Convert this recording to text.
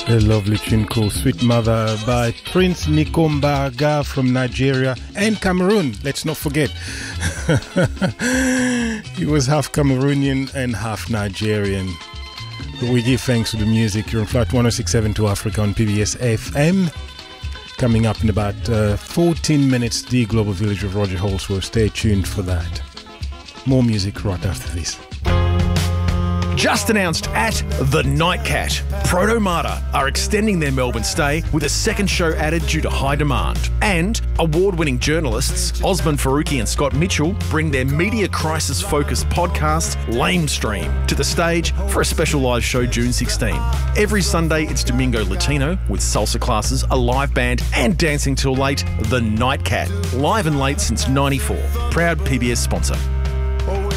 A lovely tune called Sweet Mother by Prince Nikombaga from Nigeria and Cameroon. Let's not forget. He was half Cameroonian and half Nigerian. But we give thanks to the music. You're on Flight 1067 to Africa on PBS FM. Coming up in about 14 minutes, the Global Village of Roger Holsworth. Stay tuned for that. More music right after this. Just announced at The Nightcat, Proto Martyr are extending their Melbourne stay with a second show added due to high demand. And award-winning journalists Osman Faruqi and Scott Mitchell bring their media crisis-focused podcast, Lame Stream, to the stage for a special live show June 16. Every Sunday, it's Domingo Latino with salsa classes, a live band, and dancing till late. The Nightcat, live and late since '94. Proud PBS sponsor.